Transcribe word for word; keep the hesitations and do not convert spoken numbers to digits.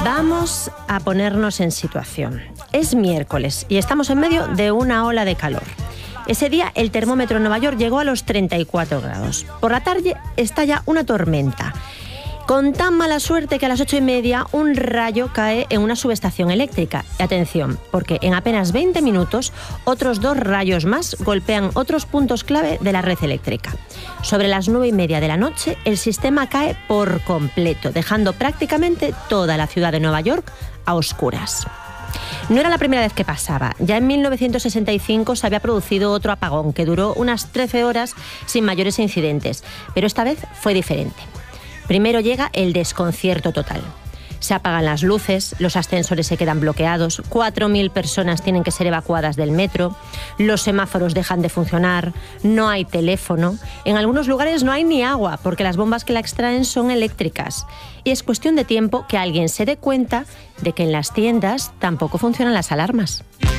Vamos a ponernos en situación. Es miércoles y estamos en medio de una ola de calor. Ese día el termómetro en Nueva York llegó a los treinta y cuatro grados. Por la tarde estalla una tormenta. Con tan mala suerte que a las ocho y media un rayo cae en una subestación eléctrica. Y atención, porque en apenas veinte minutos otros dos rayos más golpean otros puntos clave de la red eléctrica. Sobre las nueve y media de la noche el sistema cae por completo, dejando prácticamente toda la ciudad de Nueva York a oscuras. No era la primera vez que pasaba. Ya en mil novecientos sesenta y cinco se había producido otro apagón que duró unas trece horas sin mayores incidentes, pero esta vez fue diferente. Primero llega el desconcierto total. Se apagan las luces, los ascensores se quedan bloqueados, cuatro mil personas tienen que ser evacuadas del metro, los semáforos dejan de funcionar, no hay teléfono, en algunos lugares no hay ni agua porque las bombas que la extraen son eléctricas. Y es cuestión de tiempo que alguien se dé cuenta de que en las tiendas tampoco funcionan las alarmas.